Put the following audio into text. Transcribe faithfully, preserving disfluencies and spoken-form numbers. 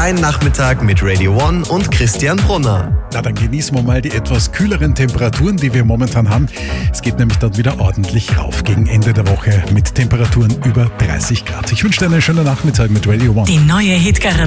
Dein Nachmittag mit Radio One und Christian Brunner. Na, dann genießen wir mal die etwas kühleren Temperaturen, die wir momentan haben. Es geht nämlich dann wieder ordentlich rauf gegen Ende der Woche mit Temperaturen über dreißig Grad. Ich wünsche dir einen schönen Nachmittag mit Radio One. Die neue Hitgarage.